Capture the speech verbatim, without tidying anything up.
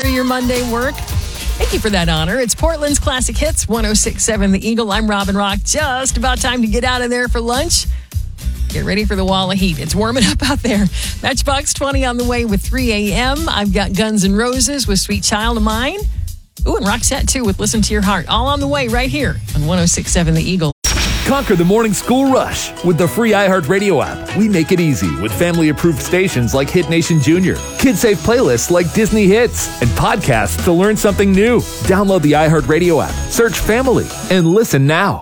through your Monday work. Thank you for that honor. It's Portland's Classic Hits, one oh six point seven The Eagle. I'm Robin Rock. Just about time to get out of there for lunch. Get ready for the wall of heat. It's warming up out there. Matchbox twenty on the way with three a.m. I've got Guns N' Roses with Sweet Child of Mine. Ooh, and Roxette, too, with Listen to Your Heart. All on the way right here on one oh six point seven The Eagle. Conquer the morning school rush with the free iHeartRadio app. We make it easy with family-approved stations like Hit Nation Junior, kid-safe playlists like Disney Hits, and podcasts to learn something new. Download the iHeartRadio app, search Family, and listen now.